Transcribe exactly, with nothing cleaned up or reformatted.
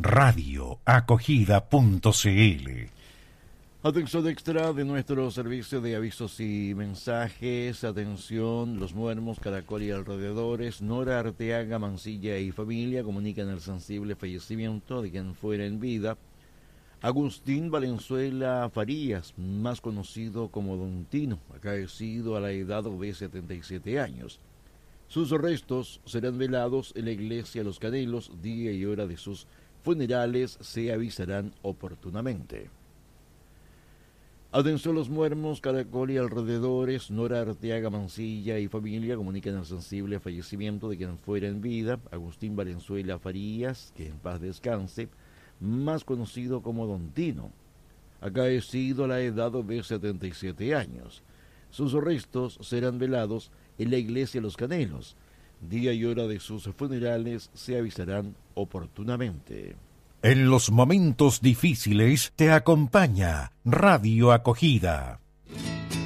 radio acogida punto c l. Atención extra de nuestro servicio de avisos y mensajes. Atención, Los Muermos, Caracol y alrededores. Nora Arteaga, Mancilla y familia comunican el sensible fallecimiento de quien fuera en vida Agustín Valenzuela Farías, más conocido como Don Tino, acaecido a la edad de setenta y siete años. Sus restos serán velados en la iglesia Los Canelos. Día y hora de sus funerales se avisarán oportunamente. Atención, Los Muermos, Caracol y alrededores. Nora Arteaga, Mancilla y familia comunican el sensible fallecimiento de quien fuera en vida Agustín Valenzuela Farías, que en paz descanse, más conocido como Don Tino, acaecido a la edad de setenta y siete años. Sus restos serán velados en la iglesia Los Canelos. Día y hora de sus funerales se avisarán oportunamente. En los momentos difíciles te acompaña Radio Acogida.